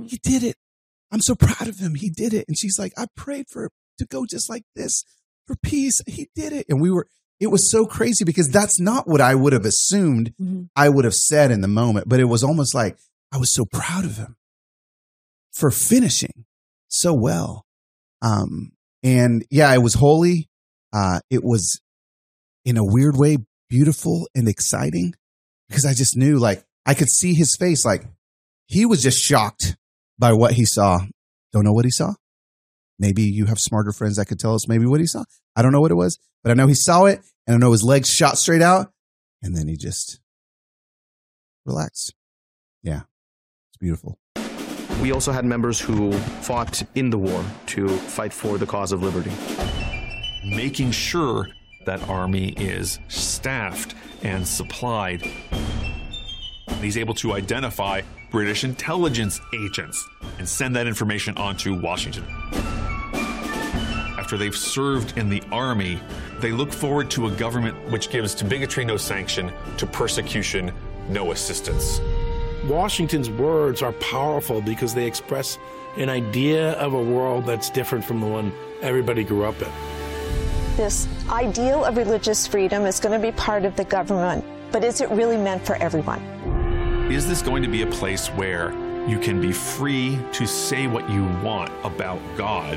He did it. I'm so proud of him. He did it. And she's like, I prayed for it to go just like this for peace. He did it. And it was so crazy because that's not what I would have assumed I would have said in the moment. But it was almost like I was so proud of him for finishing so well. And yeah, it was holy. It was in a weird way, beautiful and exciting because I just knew, like, I could see his face. Like, he was just shocked by what he saw. Don't know what he saw. Maybe you have smarter friends that could tell us maybe what he saw. I don't know what it was, but I know he saw it, and I know his legs shot straight out, and then he just relaxed. Yeah, it's beautiful. We also had members who fought in the war to fight for the cause of liberty. Making sure that army is staffed and supplied. He's able to identify British intelligence agents and send that information on to Washington. After they've served in the army, they look forward to a government which gives to bigotry no sanction, to persecution no assistance. Washington's words are powerful because they express an idea of a world that's different from the one everybody grew up in. This ideal of religious freedom is going to be part of the government, but is it really meant for everyone? Is this going to be a place where you can be free to say what you want about God?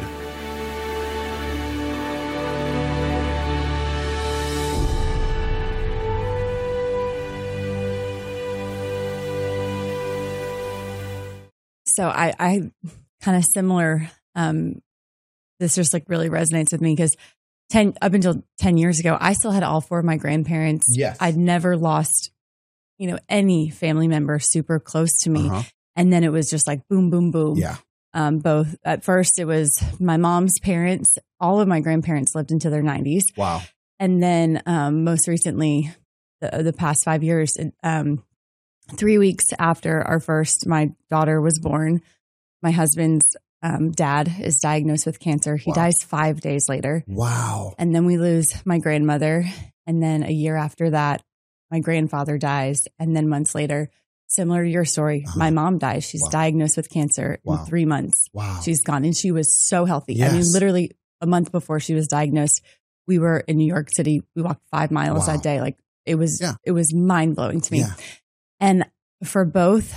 So I kind of similar, this just like really resonates with me because up until 10 years ago, I still had all four of my grandparents. Yes. I'd never lost, any family member super close to me. And then it was just like boom, boom, boom. Yeah. Both at first it was my mom's parents. All of my grandparents lived into their 90s. Wow. And then most recently, the past 5 years, 3 weeks after my daughter was born, my husband's dad is diagnosed with cancer. He dies 5 days later. Wow. And then we lose my grandmother. And then a year after that, my grandfather dies. And then months later, similar to your story, my mom dies. She's diagnosed with cancer in 3 months. Wow. She's gone. And she was so healthy. Yes. I mean, literally a month before she was diagnosed, we were in New York City. We walked 5 miles that day. Like it was mind blowing to me. Yeah. And for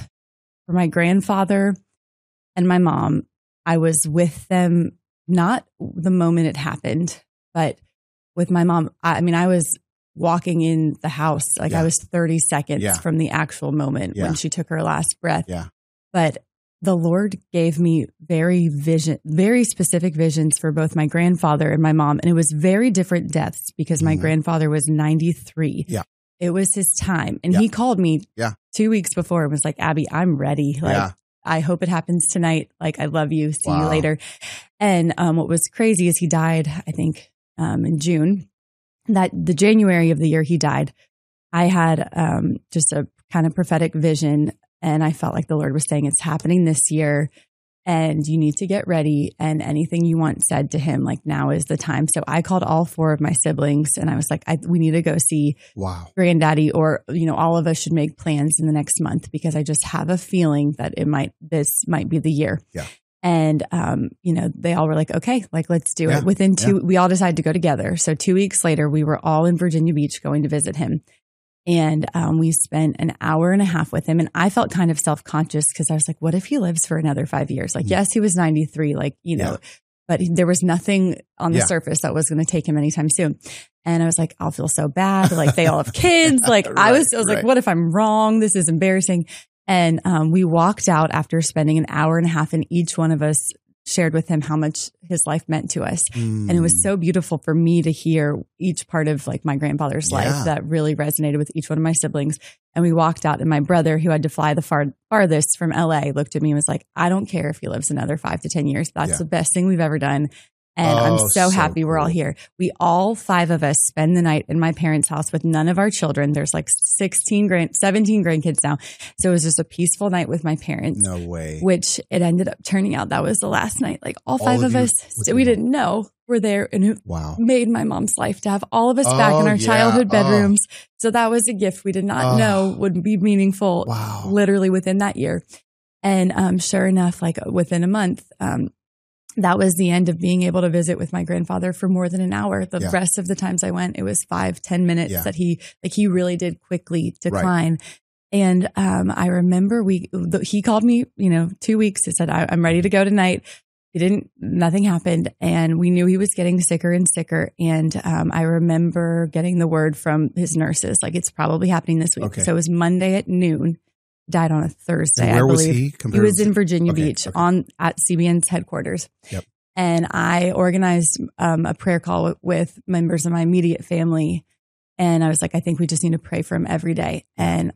my grandfather and my mom, I was with them, not the moment it happened, but with my mom. I was walking in the house. Like I was 30 seconds from the actual moment when she took her last breath. Yeah. But the Lord gave me very specific visions for both my grandfather and my mom. And it was very different deaths because my grandfather was 93. Yeah. It was his time. And he called me 2 weeks before and was like, Abby, I'm ready. Like, I hope it happens tonight. Like, I love you. See you later. And what was crazy is he died, I think, in June. That the January of the year he died, I had just a kind of prophetic vision. And I felt like the Lord was saying, it's happening this year. And you need to get ready. And anything you want said to him, like now is the time. So I called all four of my siblings and I was like, we need to go see Granddaddy, or, all of us should make plans in the next month because I just have a feeling that this might be the year. Yeah. And, they all were like, okay, like, let's do it. Within we all decided to go together. So 2 weeks later, we were all in Virginia Beach going to visit him. And we spent an hour and a half with him. And I felt kind of self-conscious because I was like, what if he lives for another 5 years? Like, yes, he was 93, but there was nothing on the surface that was going to take him anytime soon. And I was like, I'll feel so bad. Like, they all have kids. Like, I was like, what if I'm wrong? This is embarrassing. And we walked out after spending an hour and a half, and each one of us shared with him how much his life meant to us. And it was so beautiful for me to hear each part of like my grandfather's life that really resonated with each one of my siblings. And we walked out, and my brother, who had to fly the farthest from LA, looked at me and was like, I don't care if he lives another 5 to 10 years. That's the best thing we've ever done. And I'm so happy we're all here. We all 5 of us spend the night in my parents' house with none of our children. There's like 17 grandkids now. So it was just a peaceful night with my parents. No way. Which it ended up turning out that was the last night. Like all 5 of us, we didn't know, were there, and it made my mom's life to have all of us back in our childhood bedrooms. So that was a gift we did not know would be meaningful literally within that year. And sure enough, like within a month, that was the end of being able to visit with my grandfather for more than an hour. The rest of the times I went, it was 5-10 minutes that he really did quickly decline. Right. And I remember he called me, 2 weeks. He said, I'm ready to go tonight. Nothing happened. And we knew he was getting sicker and sicker. And I remember getting the word from his nurses, like it's probably happening this week. Okay. So it was Monday at noon. Died on a Thursday. And where I believe. Was he? He was in Virginia Beach at CBN's headquarters. Yep. And I organized a prayer call with members of my immediate family. And I was like, I think we just need to pray for him every day. And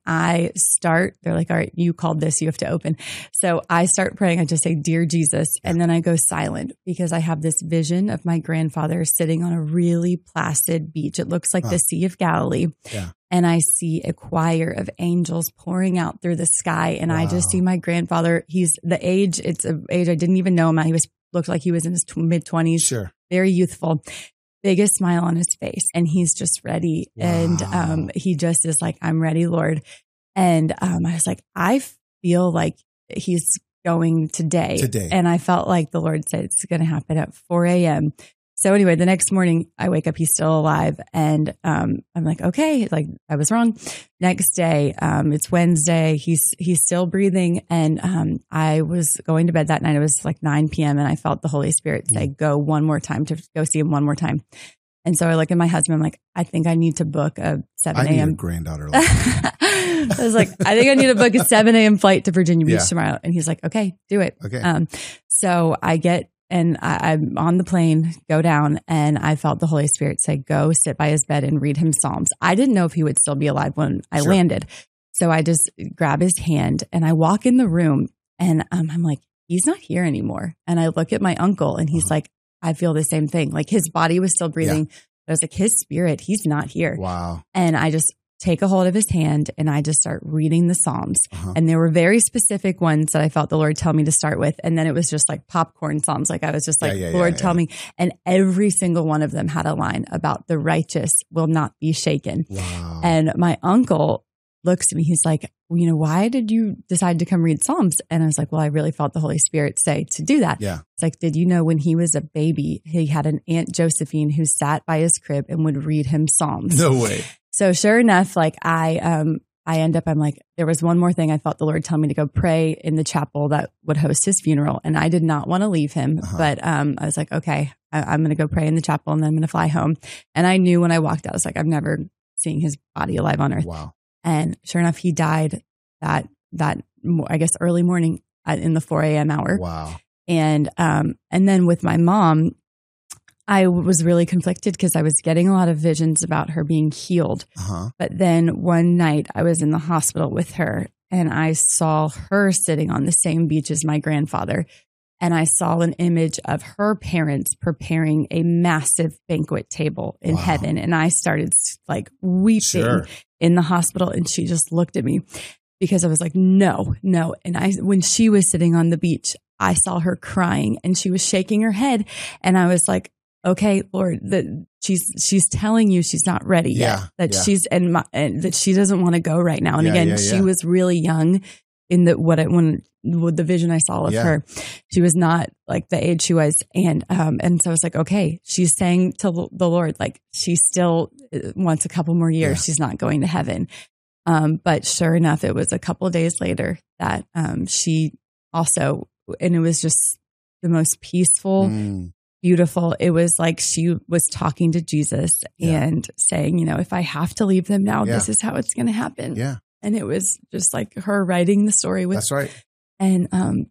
they're like, all right, you called this, you have to open. So I start praying. I just say, Dear Jesus. And then I go silent because I have this vision of my grandfather sitting on a really placid beach. It looks like the Sea of Galilee. Yeah. And I see a choir of angels pouring out through the sky. And I just see my grandfather. He's the age, it's an age I didn't even know him at. Looked like he was in his mid-20s. Sure. Very youthful. Biggest smile on his face. And he's just ready. Wow. And he just is like, I'm ready, Lord. And I was like, I feel like he's going today. And I felt like the Lord said it's going to happen at 4 a.m. So anyway, the next morning I wake up, he's still alive. And I'm like, okay, like I was wrong. Next day, it's Wednesday. He's still breathing. And I was going to bed that night. It was like 9 p.m. and I felt the Holy Spirit say, go one more time, to go see him one more time. And so I look at my husband, I'm like, I think I need to book a 7 a.m. I need a granddaughter like that. I was like, I think I need to book a 7 a.m. flight to Virginia Beach tomorrow. And he's like, okay, do it. Okay. So I get, and I'm on the plane, go down, and I felt the Holy Spirit say, go sit by his bed and read him Psalms. I didn't know if he would still be alive when I landed. So I just grab his hand and I walk in the room and I'm like, he's not here anymore. And I look at my uncle and he's like, I feel the same thing. Like his body was still breathing. But I was like, his spirit, he's not here. Wow. And I just take a hold of his hand and I just start reading the Psalms. And there were very specific ones that I felt the Lord tell me to start with. And then it was just like popcorn Psalms. Like I was just like, Lord, tell me. And every single one of them had a line about the righteous will not be shaken. Wow. And my uncle looks at me. He's like, why did you decide to come read Psalms? And I was like, well, I really felt the Holy Spirit say to do that. Yeah. It's like, did you know when he was a baby, he had an Aunt Josephine who sat by his crib and would read him Psalms. No way. So sure enough, like I end up, I'm like, there was one more thing. I felt the Lord tell me to go pray in the chapel that would host his funeral. And I did not want to leave him, but I was like, okay, I'm going to go pray in the chapel and then I'm going to fly home. And I knew when I walked out, I was like, I'm never seeing his body alive on earth. Wow. And sure enough, he died that I guess early morning in the 4 a.m. hour. Wow. And then with my mom, I was really conflicted because I was getting a lot of visions about her being healed. But then one night I was in the hospital with her and I saw her sitting on the same beach as my grandfather. And I saw an image of her parents preparing a massive banquet table in heaven. And I started like weeping in the hospital. And she just looked at me because I was like, no. And when she was sitting on the beach, I saw her crying and she was shaking her head. And I was like, okay, Lord, that she's telling you she's not ready yet. She's and that she doesn't want to go right now. And she was really young in with the vision I saw of her. She was not like the age she was, and so I was like, okay, she's saying to the Lord like she still wants a couple more years. She's not going to heaven. But sure enough, it was a couple of days later that she also, and it was just the most peaceful. Beautiful. It was like she was talking to Jesus and saying, if I have to leave them now, this is how it's going to happen. Yeah. And it was just like her writing the story with. That's right. And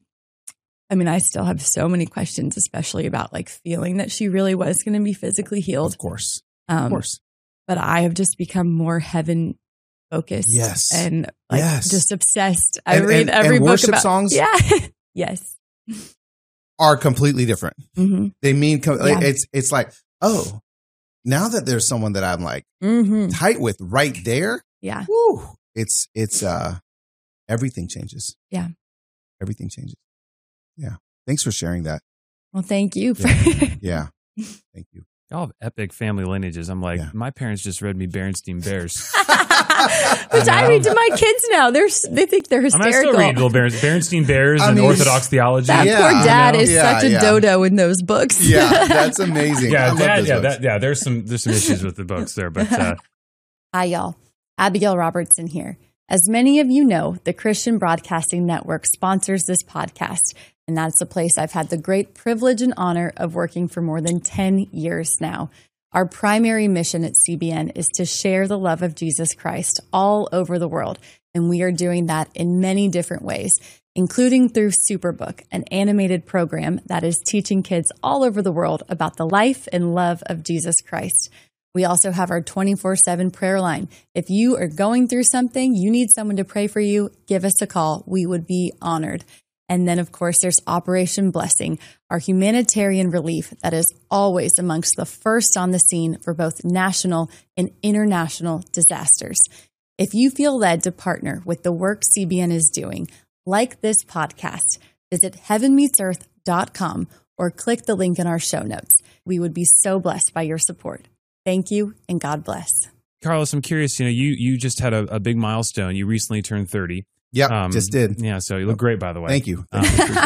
I mean, I still have so many questions, especially about like feeling that she really was going to be physically healed. Of course. But I have just become more heaven focused. Yes. And like just obsessed. I read every book worship about songs. Yeah. Yes. Are completely different. They mean it's like, oh, now that there's someone that I'm like tight with right there. Yeah. Woo, it's everything changes. Yeah. Everything changes. Yeah. Thanks for sharing that. Well, thank you. Yeah. Thank you. Y'all have epic family lineages. I'm like, my parents just read me Berenstain Bears. Which I read to my kids now. They think they're hysterical. I still read little Berenstein Bears and Orthodox theology. That poor dad is such a dodo in those books. Yeah, that's amazing. There's some issues with the books there, but Hi, y'all. Abigail Robertson here. As many of you know, the Christian Broadcasting Network sponsors this podcast, and that's a place I've had the great privilege and honor of working for more than 10 years now. Our primary mission at CBN is to share the love of Jesus Christ all over the world, and we are doing that in many different ways, including through Superbook, an animated program that is teaching kids all over the world about the life and love of Jesus Christ. We also have our 24/7 prayer line. If you are going through something, you need someone to pray for you, give us a call. We would be honored. And then, of course, there's Operation Blessing, our humanitarian relief that is always amongst the first on the scene for both national and international disasters. If you feel led to partner with the work CBN is doing, like this podcast, visit heavenmeetsearth.com or click the link in our show notes. We would be so blessed by your support. Thank you, and God bless. Carlos, I'm curious, you just had a big milestone. You recently turned 30. Yep, just did. Yeah, so you look great, by the way. Thank you.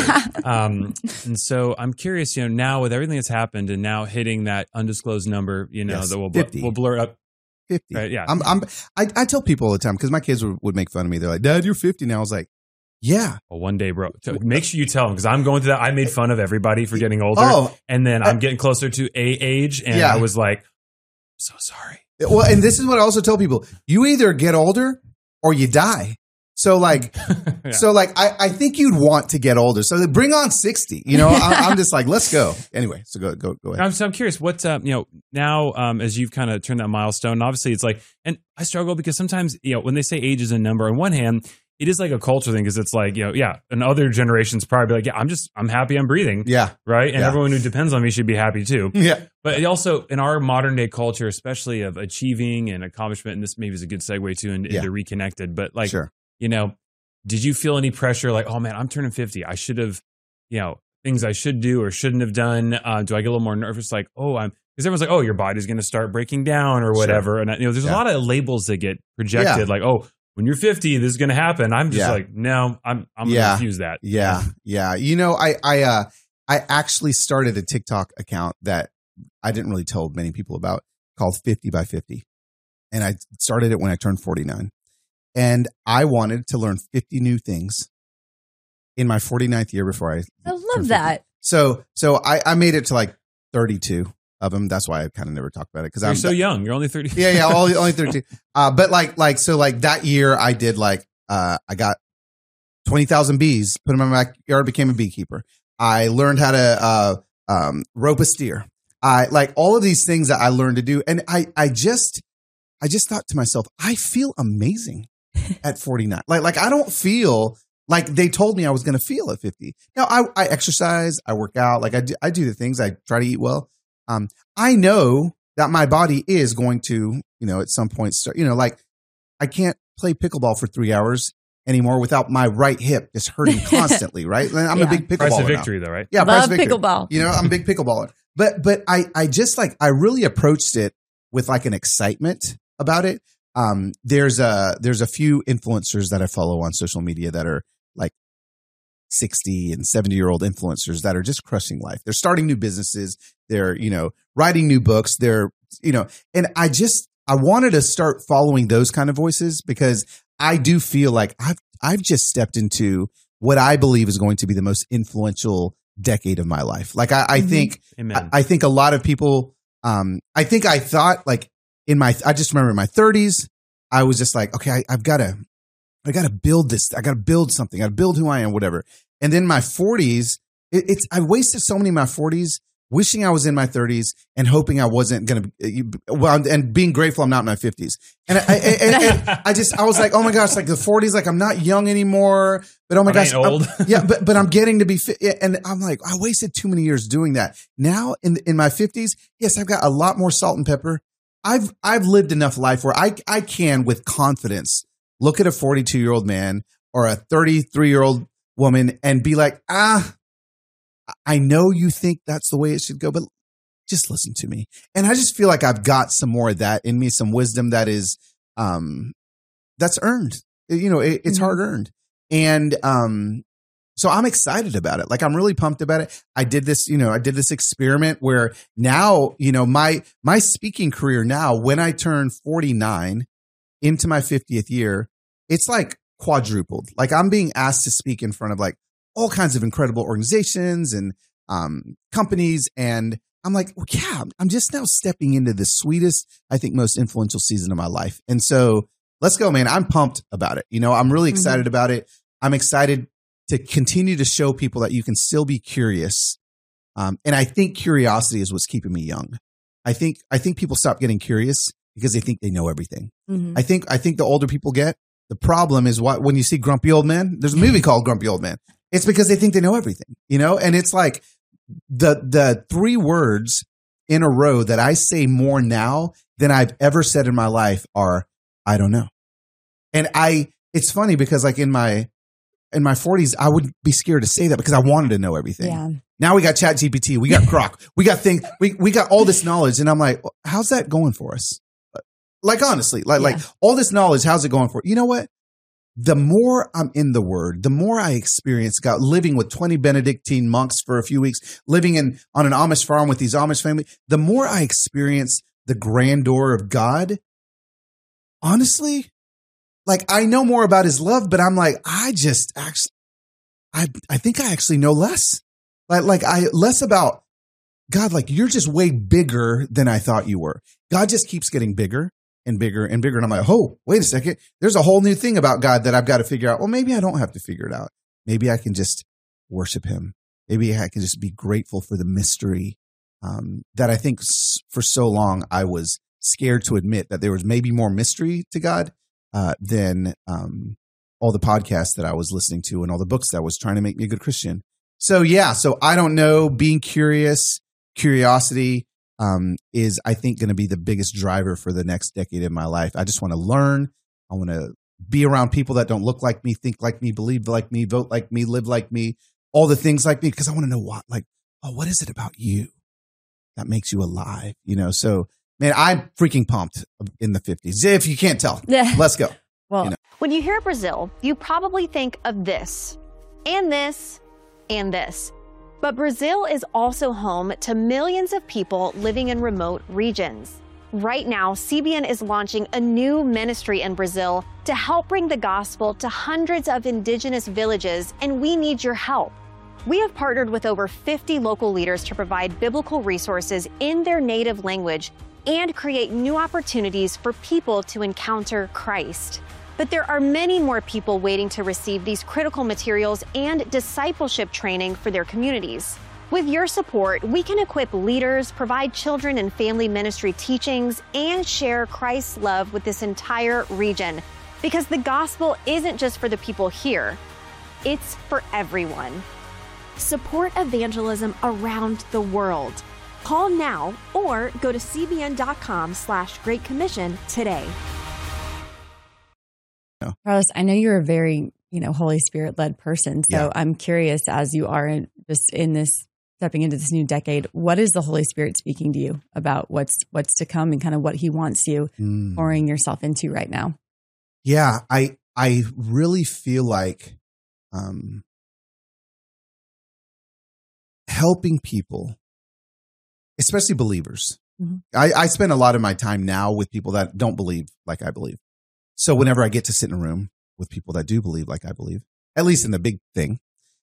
And so I'm curious, now with everything that's happened and now hitting that undisclosed number, yes, that we'll blur up. 50. Right, yeah. I tell people all the time, because my kids would make fun of me. They're like, Dad, you're 50 now. I was like, yeah. Well, one day, bro. So make sure you tell them, because I'm going through that. I made fun of everybody for getting older. And then I'm getting closer to age. And I was like, so sorry. Well, and this is what I also tell people. You either get older or you die. So like, I think you'd want to get older. So bring on 60, I'm just like, let's go. Anyway, so go ahead. I'm curious what, now, as you've kind of turned that milestone, obviously it's like, and I struggle because sometimes, when they say age is a number, on one hand, it is like a culture thing, because it's like, and other generations probably be like, I'm happy I'm breathing. Yeah. Right. And everyone who depends on me should be happy too. Yeah. But also in our modern day culture, especially of achieving and accomplishment, and this maybe is a good segue too into Reconnected, but like, sure. Did you feel any pressure? Like, oh man, I'm turning 50. I should have, things I should do or shouldn't have done. Do I get a little more nervous? Like, because everyone's like, oh, your body's going to start breaking down or whatever. Sure. And there's a lot of labels that get projected. Like, oh, when you're 50, this is going to happen. I'm just like, no, I'm going to refuse that. Yeah. Yeah. I actually started a TikTok account that I didn't really tell many people about, called 50 by 50. And I started it when I turned 49. And I wanted to learn 50 new things in my 49th year before I love that. So I made it to like 32 of them. That's why I kind of never talked about it, because I'm so young. You're only 30. Yeah, only 32. But like that year I did I got 20,000 bees, put them in my backyard, became a beekeeper. I learned how to rope a steer. I like all of these things that I learned to do, and I just thought to myself, I feel amazing at 49. Like I don't feel like they told me I was going to feel at 50. Now I exercise, I work out, like I do the things, I try to eat well. I know that my body is going to, at some point start, like I can't play pickleball for 3 hours anymore without my right hip just hurting constantly, right? I'm a big pickleballer. Price of victory though, right? Yeah, love pickleball. I'm a big pickleballer. But I really approached it with like an excitement about it. There's a few influencers that I follow on social media that are like 60 and 70-year-old influencers that are just crushing life. They're starting new businesses. They're, writing new books. They're, and I wanted to start following those kind of voices, because I do feel like I've just stepped into what I believe is going to be the most influential decade of my life. Like I think, I think a lot of people, I think I thought like I just remember in my 30s, I was just like, okay, I gotta build this. I gotta build something. I gotta build who I am, whatever. And then my 40s, I wasted so many of my 40s wishing I was in my 30s and hoping I wasn't going to, and being grateful I'm not in my 50s. And I was like, oh my gosh, like the 40s, like I'm not young anymore, but oh my gosh, old. but I'm getting to be fit. And I'm like, I wasted too many years doing that. Now in my 50s, yes, I've got a lot more salt and pepper. I've lived enough life where I can with confidence look at a 42-year-old man or a 33-year-old woman and be like, I know you think that's the way it should go, but just listen to me. And I just feel like I've got some more of that in me, some wisdom that is, that's earned. You know, it's hard earned. And, so I'm excited about it. Like, I'm really pumped about it. I did this experiment where now, you know, my speaking career now, when I turn 49 into my 50th year, it's like quadrupled. Like, I'm being asked to speak in front of like all kinds of incredible organizations and companies. And I'm like, well, yeah, I'm just now stepping into the sweetest, I think, most influential season of my life. And so let's go, man. I'm pumped about it. You know, I'm really excited about it. I'm excited to continue to show people that you can still be curious. And I think curiosity is what's keeping me young. I think people stop getting curious because they think they know everything. I think the older people get, the problem is when you see Grumpy Old Men, there's a movie called Grumpy Old Men. It's because they think they know everything, you know? And it's like the 3 words in a row that I say more now than I've ever said in my life are, I don't know. And it's funny because like in my 40s, I would be scared to say that because I wanted to know everything. Yeah. Now we got ChatGPT, we got Grok, we got things, we got all this knowledge. And I'm like, how's that going for us? Like, honestly, like all this knowledge, how's it going for? You know what? The more I'm in the Word, the more I experience God, living with 20 Benedictine monks for a few weeks, living on an Amish farm with these Amish family, the more I experience the grandeur of God, honestly, like, I know more about his love, but I'm like, I think I actually know less. Less about God, like, you're just way bigger than I thought you were. God just keeps getting bigger and bigger and bigger. And I'm like, oh, wait a second. There's a whole new thing about God that I've got to figure out. Well, maybe I don't have to figure it out. Maybe I can just worship him. Maybe I can just be grateful for the mystery that I think for so long I was scared to admit that there was maybe more mystery to God than all the podcasts that I was listening to and all the books that was trying to make me a good Christian. So yeah, so I don't know, being curiosity is, I think, going to be the biggest driver for the next decade of my life. I just want to learn. I want to be around people that don't look like me, think like me, believe like me, vote like me, live like me, all the things like me, because I want to know what is it about you that makes you alive? You know, so man, I'm freaking pumped in the 50s. If you can't tell, let's go. Well, you know. When you hear Brazil, you probably think of this and this and this. But Brazil is also home to millions of people living in remote regions. Right now, CBN is launching a new ministry in Brazil to help bring the gospel to hundreds of indigenous villages, and we need your help. We have partnered with over 50 local leaders to provide biblical resources in their native language and create new opportunities for people to encounter Christ. But there are many more people waiting to receive these critical materials and discipleship training for their communities. With your support, we can equip leaders, provide children and family ministry teachings, and share Christ's love with this entire region. Because the gospel isn't just for the people here, it's for everyone. Support evangelism around the world. Call now or go to cbn.com/Great Commission today. Carlos, I know you're a very, Holy Spirit led person. So I'm curious, as you are just in this, stepping into this new decade, what is the Holy Spirit speaking to you about what's to come and kind of what he wants you pouring yourself into right now? Yeah, I really feel like helping people, especially believers. I spend a lot of my time now with people that don't believe like I believe. So whenever I get to sit in a room with people that do believe like I believe, at least in the big thing,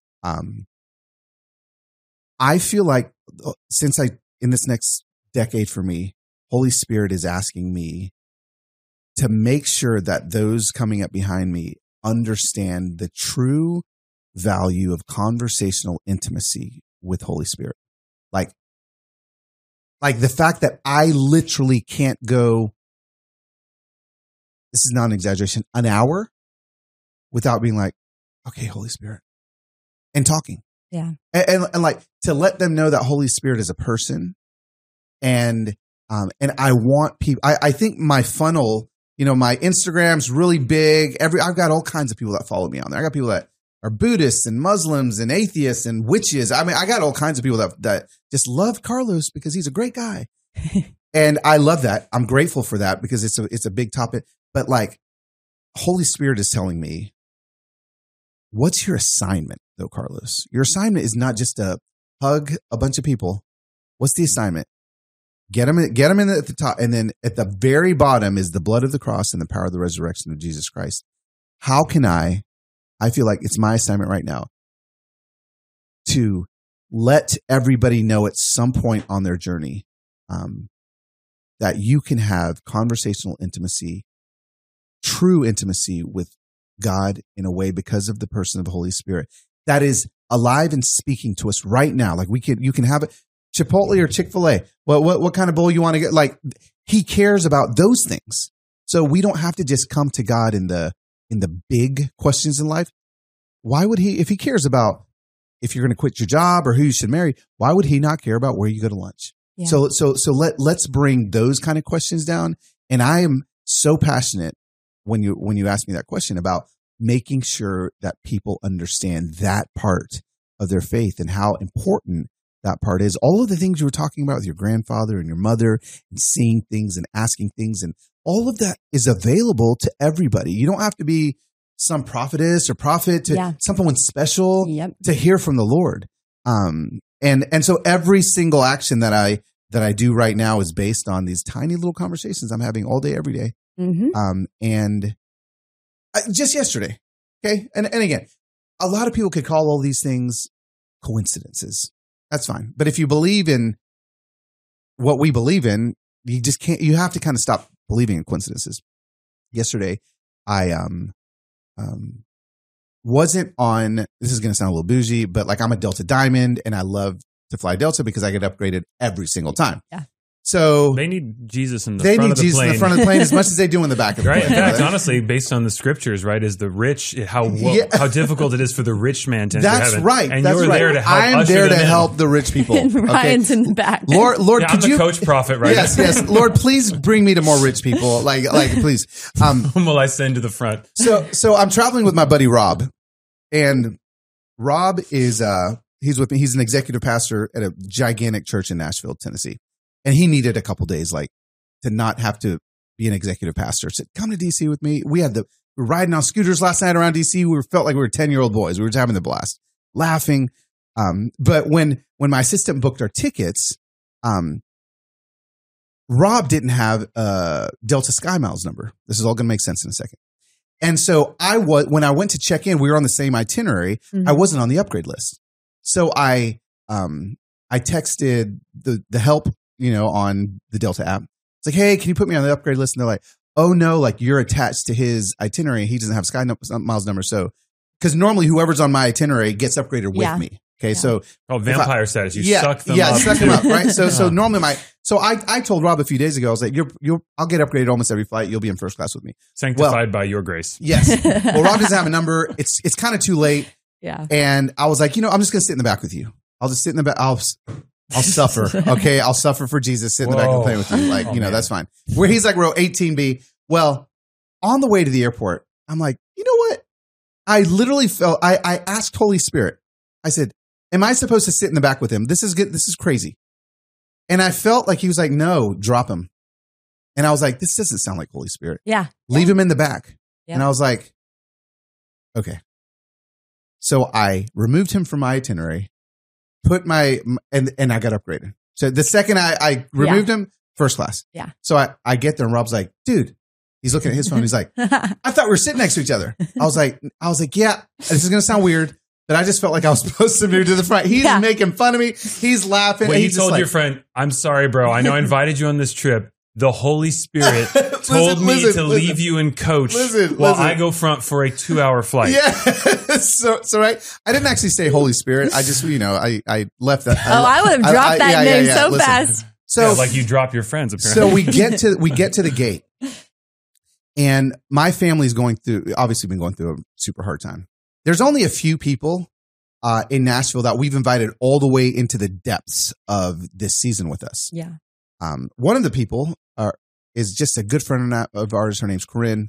I feel like in this next decade for me, Holy Spirit is asking me to make sure that those coming up behind me understand the true value of conversational intimacy with Holy Spirit. Like the fact that I literally can't go, this is not an exaggeration, an hour without being like, okay, Holy Spirit, and talking. Yeah. And like to let them know that Holy Spirit is a person. And I want people, I think my funnel, my Instagram's really big. I've got all kinds of people that follow me on there. I got people that are Buddhists and Muslims and atheists and witches. I mean, I got all kinds of people that just love Carlos because he's a great guy. And I love that. I'm grateful for that because it's a big topic. But like, Holy Spirit is telling me, what's your assignment, though, Carlos? Your assignment is not just to hug a bunch of people. What's the assignment? Get them in at the top, and then at the very bottom is the blood of the cross and the power of the resurrection of Jesus Christ. How can I feel like it's my assignment right now to let everybody know at some point on their journey that you can have conversational intimacy, true intimacy with God in a way because of the person of the Holy Spirit that is alive and speaking to us right now. Like you can have it. Chipotle or Chick-fil-A. What kind of bowl you want to get? Like, he cares about those things. So we don't have to just come to God in the big questions in life. Why would he, if he cares about if you're going to quit your job or who you should marry, why would he not care about where you go to lunch? Yeah. So let's bring those kind of questions down. And I am so passionate when you ask me that question about making sure that people understand that part of their faith and how important that part is. All of the things you were talking about with your grandfather and your mother and seeing things and asking things, and all of that is available to everybody. You don't have to be some prophetess or prophet to someone special to hear from the Lord. And so every single action that I do right now is based on these tiny little conversations I'm having all day, every day. Mm-hmm. And just yesterday. Okay. And again, a lot of people could call all these things coincidences. That's fine. But if you believe in what we believe in, you just can't, you have to kind of stop believing in coincidences. Yesterday, I wasn't on, this is going to sound a little bougie, but like I'm a Delta Diamond and I love to fly Delta because I get upgraded every single time. Yeah. So they need Jesus in the front of the plane. They need Jesus in the front of the plane as much as they do in the back of the plane. In fact, honestly, based on the scriptures, right, is the rich, how difficult it is for the rich man to enter heaven. That's right. And you're there to help I'm there to help the rich people. And Ryan's in the back. Lord, I'm the coach prophet, right? Yes. Lord, please bring me to more rich people. Like please. Whom will I send to the front? So I'm traveling with my buddy Rob, and Rob is he's with me. He's an executive pastor at a gigantic church in Nashville, Tennessee. And he needed a couple days, like, to not have to be an executive pastor. Said, come to DC with me. We were riding on scooters last night around DC. We felt like we were 10-year-old boys. We were just having the blast, laughing. But when my assistant booked our tickets, Rob didn't have a Delta Sky Miles number. This is all going to make sense in a second. And so when I went to check in, we were on the same itinerary. Mm-hmm. I wasn't on the upgrade list. So I texted the help, on the Delta app. It's like, hey, can you put me on the upgrade list? And they're like, oh no, like you're attached to his itinerary. He doesn't have Sky Miles number. So, because normally whoever's on my itinerary gets upgraded with me. Okay. So vampire status. You suck them up. Suck them up. Right. So normally I told Rob a few days ago, I was like, I'll get upgraded almost every flight. You'll be in first class with me. Sanctified by your grace. Yes. Well, Rob doesn't have a number. It's kind of too late. Yeah. And I was like, I'm just going to sit in the back with you. I'll just sit in the back. I'll suffer. Okay. I'll suffer for Jesus. Sit in the back and play with you. Like, that's fine. Where he's like row 18B. Well, on the way to the airport, I'm like, you know what? I literally felt, I asked Holy Spirit. I said, am I supposed to sit in the back with him? This is good. This is crazy. And I felt like he was like, no, drop him. And I was like, this doesn't sound like Holy Spirit. Yeah. Leave him in the back. Yeah. And I was like, okay. So I removed him from my itinerary. Put and I got upgraded. So the second I removed him, first class. Yeah. So I get there and Rob's like, dude, he's looking at his phone. He's like, I thought we were sitting next to each other. I was like, yeah, this is going to sound weird, but I just felt like I was supposed to move to the front. He's making fun of me. He's laughing. Well, he told your friend, I'm sorry, bro. I know I invited you on this trip. The Holy Spirit told me to leave you in coach while I go front for a 2-hour flight. Yeah. So right. I didn't actually say Holy Spirit. I just, I left that. I would have dropped that name so fast. So like you drop your friends, apparently. So we get to the gate, and my family's obviously been going through a super hard time. There's only a few people in Nashville that we've invited all the way into the depths of this season with us. Yeah. One of the people is just a good friend of ours. Her name's Corinne.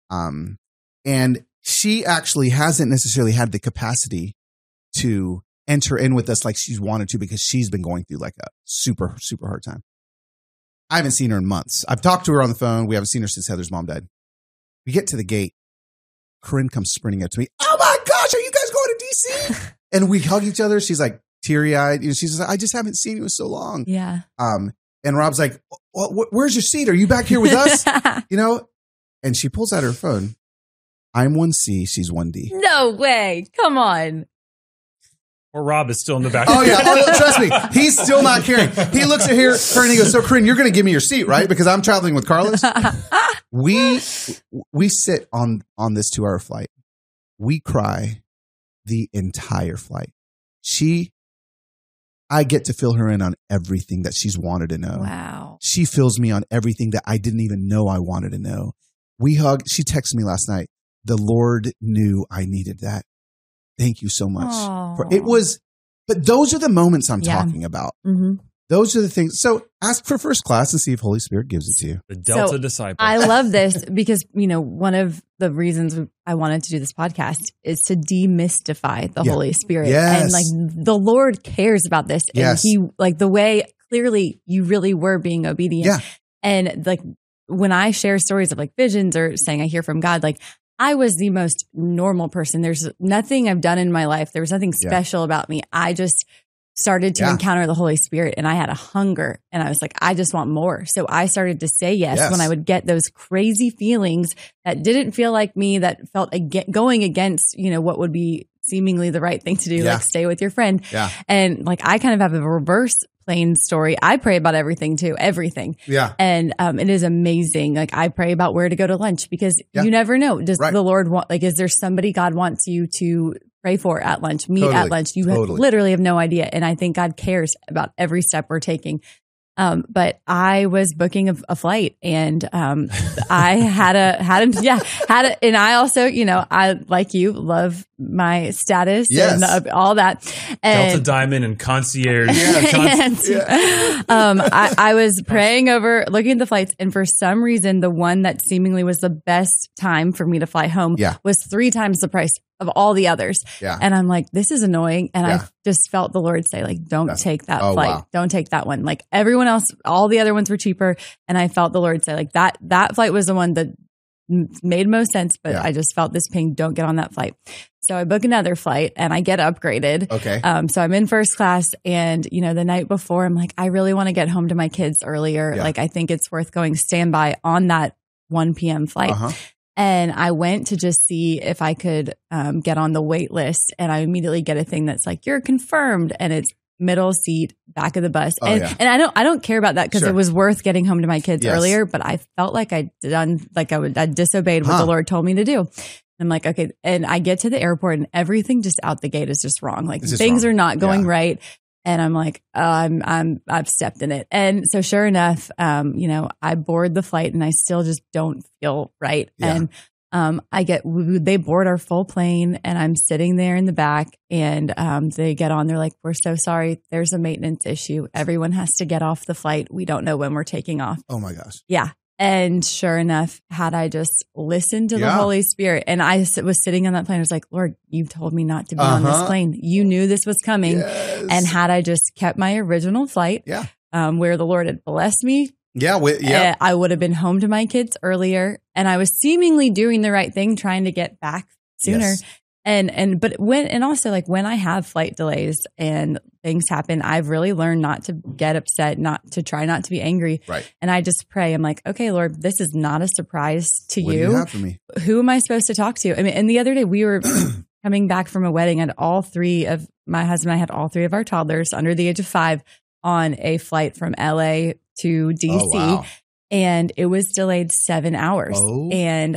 And she actually hasn't necessarily had the capacity to enter in with us like she's wanted to because she's been going through like a super, super hard time. I haven't seen her in months. I've talked to her on the phone. We haven't seen her since Heather's mom died. We get to the gate Corinne comes sprinting up to me. Oh my gosh, are you guys going to DC? And we hug each other. She's like teary eyed. She's like, I just haven't seen you in so long. Yeah. And Rob's like, where's your seat? Are you back here with us? And she pulls out her phone. I'm 1C. She's 1D. No way. Come on. Or Rob is still in the back. Oh, yeah. Oh, trust me. He's still not caring. He looks at her and he goes, so, Corinne, you're going to give me your seat, right? Because I'm traveling with Carlos. We sit on this 2-hour flight. We cry the entire flight. I get to fill her in on everything that she's wanted to know. Wow. She fills me on everything that I didn't even know I wanted to know. We hug. She texted me last night. The Lord knew I needed that. Thank you so much. But those are the moments I'm talking about. Mm-hmm. Those are the things. So ask for first class and see if Holy Spirit gives it to you. The Delta disciple. I love this because, one of the reasons I wanted to do this podcast is to demystify the Holy Spirit. Yes. And the Lord cares about this. Yes. And he, the way clearly you really were being obedient. Yeah. And when I share stories of visions or saying I hear from God, I was the most normal person. There's nothing I've done in my life. There was nothing special about me. I just started to encounter the Holy Spirit and I had a hunger and I was like, I just want more. So I started to say yes when I would get those crazy feelings that didn't feel like me, that felt going against, what would be seemingly the right thing to do, stay with your friend. Yeah. And I kind of have a reverse plain story. I pray about everything too, everything. Yeah. And it is amazing. I pray about where to go to lunch because you never know. Does the Lord want, is there somebody God wants you to pray for at lunch, meet at lunch? You literally have no idea. And I think God cares about every step we're taking. But I was booking a flight and, I had and I also, I, like you, love my status and all that. And Delta Diamond and concierge. I was praying over, looking at the flights. And for some reason, the one that seemingly was the best time for me to fly home was 3 times the price of all the others. Yeah. And I'm like, this is annoying. And I just felt the Lord say, don't take that flight. Wow. Don't take that one. Everyone else, all the other ones were cheaper. And I felt the Lord say that flight was the one that made most sense, but I just felt this ping, don't get on that flight. So I book another flight and I get upgraded. Okay. So I'm in first class and, the night before I'm like, I really want to get home to my kids earlier. Yeah. I think it's worth going standby on that 1 p.m. flight. Uh-huh. And I went to just see if I could get on the wait list. And I immediately get a thing that's you're confirmed. And it's middle seat, back of the bus. And I don't care about that because it was worth getting home to my kids earlier. But I felt like I disobeyed what the Lord told me to do. I'm like, okay. And I get to the airport and everything just out the gate is just wrong. Things are not going right. And I'm like, I've stepped in it. And so sure enough, I board the flight and I still just don't feel right. Yeah. And they board our full plane and I'm sitting there in the back and they get on. They're like, we're so sorry. There's a maintenance issue. Everyone has to get off the flight. We don't know when we're taking off. Oh my gosh. Yeah. And sure enough, had I just listened to the Holy Spirit and I was sitting on that plane, I was like, Lord, you told me not to be on this plane. You knew this was coming. Yes. And had I just kept my original flight, where the Lord had blessed me, I would have been home to my kids earlier. And I was seemingly doing the right thing, trying to get back sooner. Yes. But when I have flight delays and things happen, I've really learned not to get upset, not to be angry. Right. And I just pray. I'm like, okay, Lord, this is not a surprise to you. What do you have for me? Who am I supposed to talk to? I mean, and the other day we were coming back from a wedding and my husband and I had all 3 of our toddlers under the age of 5 on a flight from LA to DC. Oh, wow. And it was delayed 7 hours. Oh. And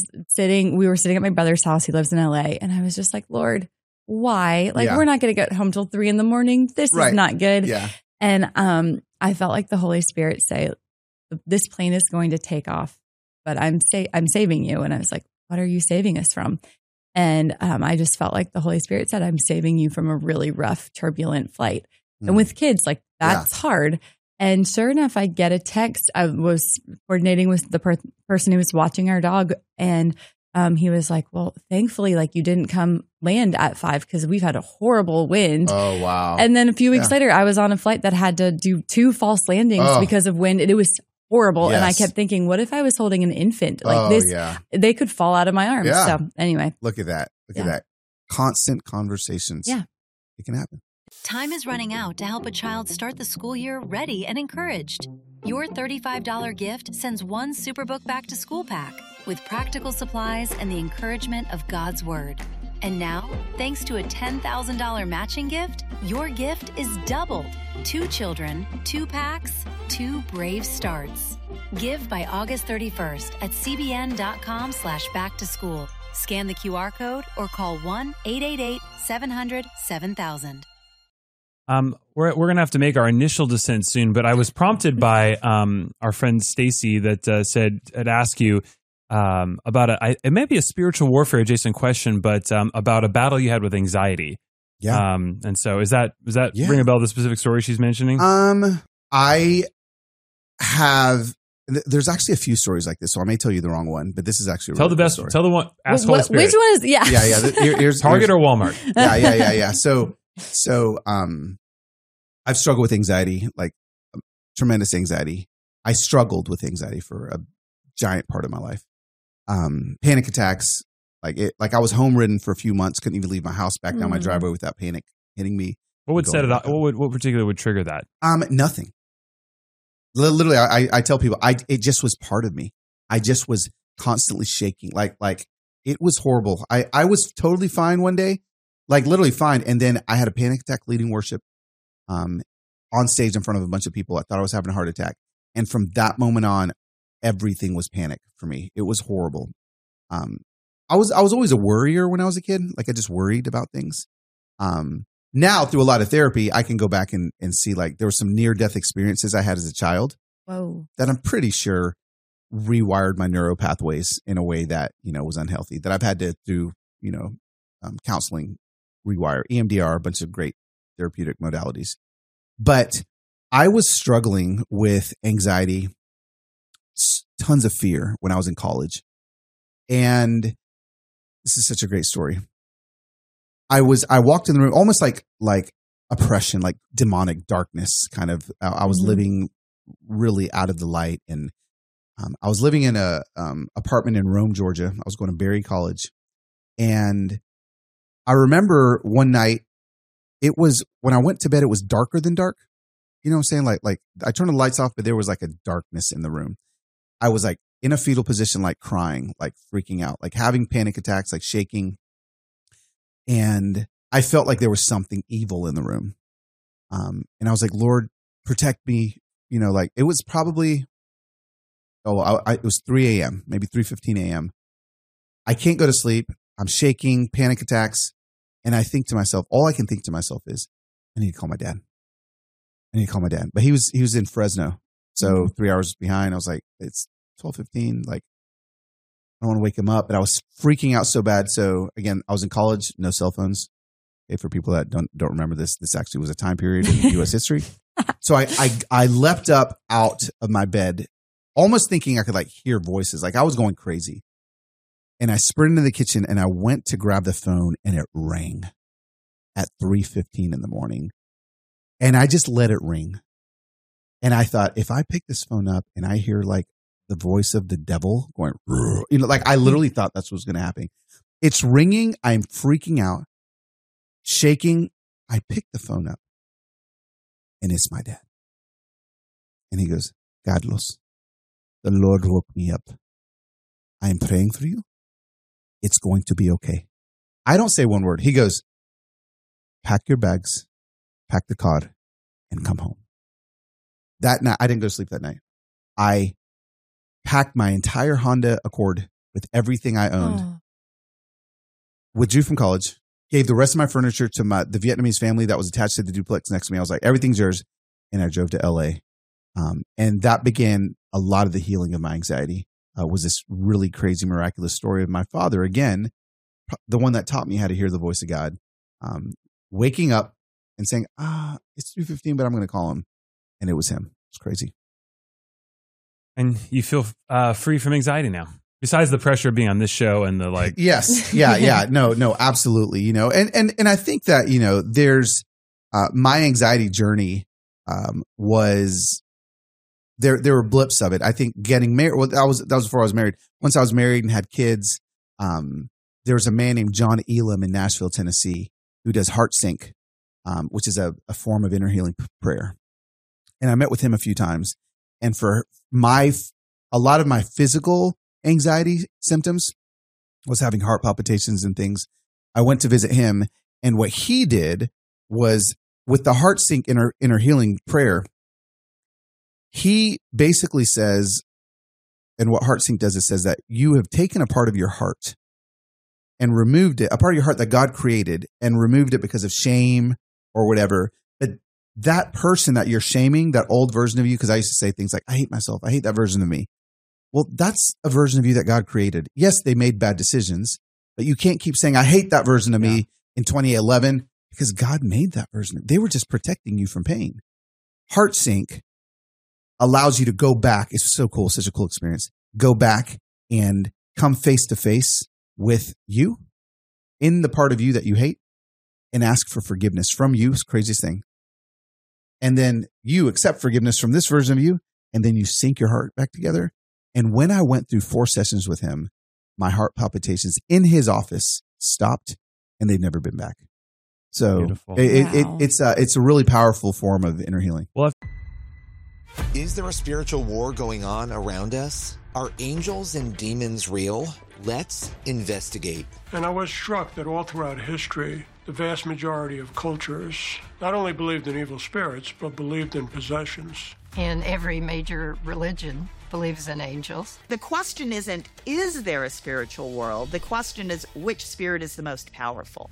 we were sitting at my brother's house. He lives in LA. And I was just like, Lord, why? We're not going to get home till 3 a.m. This is not good. Yeah. And I felt like the Holy Spirit say, this plane is going to take off, but I'm saving you. And I was like, what are you saving us from? And I just felt like the Holy Spirit said, I'm saving you from a really rough, turbulent flight. Mm. And with kids, that's hard. And sure enough, I get a text. I was coordinating with the person who was watching our dog. And he was like, well, thankfully, you didn't come land at 5 because we've had a horrible wind. Oh, wow. And then a few weeks later, I was on a flight that had to do 2 false landings because of wind. And it was horrible. Yes. And I kept thinking, what if I was holding an infant? Like this, they could fall out of my arms. Yeah. So anyway. Look at that. Look at that. Constant conversations. Yeah. It can happen. Time is running out to help a child start the school year ready and encouraged. Your $35 gift sends one Superbook Back to School pack with practical supplies and the encouragement of God's Word. And now, thanks to a $10,000 matching gift, your gift is doubled. 2 children, 2 packs, 2 brave starts. Give by August 31st at cbn.com/backtoschool. Scan the QR code or call 1-888-700-7000. We're going to have to make our initial descent soon, but I was prompted by our friend Stacy that had asked you about it may be a spiritual warfare adjacent question, but about a battle you had with anxiety. Yeah. And so does that ring a bell, the specific story she's mentioning? I have, there's actually a few stories like this, so I may tell you the wrong one, but this is actually tell the best story. Tell the one. Ask Holy Spirit. Which one is? Yeah. Here's Target or Walmart. Yeah. So I've struggled with anxiety, like tremendous anxiety. I struggled with anxiety for a giant part of my life. Panic attacks, like I was home ridden for a few months, couldn't even leave my house, back down my driveway without panic hitting me. What would set it off? What particularly would trigger that? Nothing. Literally, I tell people, it just was part of me. I just was constantly shaking, like it was horrible. I was totally fine one day, like literally fine, and then I had a panic attack leading worship, on stage in front of a bunch of people. I thought I was having a heart attack, and from that moment on, everything was panic for me. It was horrible. I was always a worrier when I was a kid. Like I just worried about things. Now through a lot of therapy, I can go back and see like there were some near-death experiences I had as a child. Whoa. That I'm pretty sure rewired my neural pathways in a way that, was unhealthy, that I've had to, through, counseling, rewire, EMDR, a bunch of great therapeutic modalities. But I was struggling with anxiety, tons of fear when I was in college. And this is such a great story. I walked in the room almost like oppression, like demonic darkness kind of. I was living really out of the light, and I was living in a apartment in Rome, Georgia. I was going to Berry College, and I remember one night, it was when I went to bed, it was darker than dark. You know what I'm saying? Like I turned the lights off, but there was like a darkness in the room. I was like in a fetal position, like crying, like freaking out, like having panic attacks, like shaking. And I felt like there was something evil in the room. And I was like, Lord, protect me. Like it was probably, it was 3 a.m., maybe 3:15 a.m. I can't go to sleep. I'm shaking, panic attacks. And I think to myself, all I can think to myself is, I need to call my dad. But he was in Fresno. So 3 hours behind. I was like, it's 12:15. Like, I don't want to wake him up. But I was freaking out so bad. So again, I was in college, no cell phones. Okay, for people that don't remember this actually was a time period in U.S. history. So I leapt up out of my bed, almost thinking I could like hear voices. Like I was going crazy. And I sprinted into the kitchen and I went to grab the phone, and it rang at 3:15 in the morning. And I just let it ring. And I thought, if I pick this phone up and I hear like the voice of the devil going, like I literally thought that's what was going to happen. It's ringing. I'm freaking out, shaking. I pick the phone up, and it's my dad. And he goes, Carlos, the Lord woke me up. I am praying for you. It's going to be okay. I don't say one word. He goes, pack your bags, pack the car, and come home. That night, I didn't go to sleep that night. I packed my entire Honda Accord with everything I owned, withdrew from college, gave the rest of my furniture to the Vietnamese family that was attached to the duplex next to me. I was like, everything's yours. And I drove to LA. And that began a lot of the healing of my anxiety. Was this really crazy, miraculous story of my father, again, the one that taught me how to hear the voice of God, waking up and saying, it's 3:15, but I'm going to call him. And it was him. It's crazy. And you feel free from anxiety now, besides the pressure of being on this show and the like. Yes. Yeah. No, absolutely. And I think that, there's my anxiety journey was there were blips of it. I think getting married, well, that was before I was married. Once I was married and had kids, there was a man named John Elam in Nashville, Tennessee, who does Heart Sync, which is a form of inner healing prayer. And I met with him a few times. And for a lot of my physical anxiety symptoms was having heart palpitations and things. I went to visit him. And what he did was with the Heart Sync inner healing prayer, he basically says, and what Heart Sync does, it says that you have taken a part of your heart and removed it, a part of your heart that God created, and removed it because of shame or whatever. But that person that you're shaming, that old version of you, because I used to say things like, I hate myself, I hate that version of me. Well, that's a version of you that God created. Yes, they made bad decisions, but you can't keep saying, I hate that version of me in 2011 because God made that version. They were just protecting you from pain. Heart Sync allows you to go back. It's so cool, such a cool experience. Go back and come face to face with you in the part of you that you hate and ask for forgiveness from you. It's the craziest thing. And then you accept forgiveness from this version of you, and then you sync your heart back together. And when I went through 4 sessions with him, my heart palpitations in his office stopped, and they've never been back. So it's a really powerful form of inner healing. Well, is there a spiritual war going on around us? Are angels and demons real? Let's investigate. And I was struck that all throughout history, the vast majority of cultures not only believed in evil spirits, but believed in possessions. And every major religion believes in angels. The question isn't, is there a spiritual world? The question is, which spirit is the most powerful?